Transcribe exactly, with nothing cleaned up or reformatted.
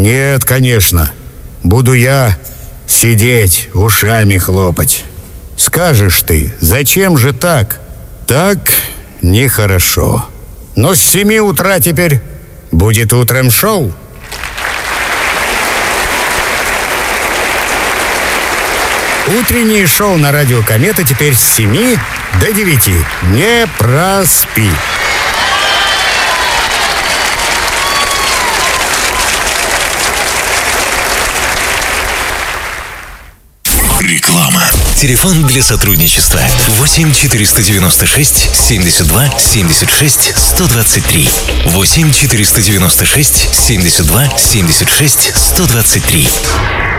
Нет, конечно. Буду я сидеть, ушами хлопать. Скажешь ты, зачем же так? Так нехорошо. Но с семи утра теперь будет утром шоу. Утреннее шоу на радио «Комета» теперь с семи до девяти. Не проспи. Реклама. Телефон для сотрудничества восемь четыреста девяносто шесть семьдесят два семьдесят шесть сто двадцать три. восемь четыреста девяносто шесть семьдесят два семьдесят шесть сто двадцать три.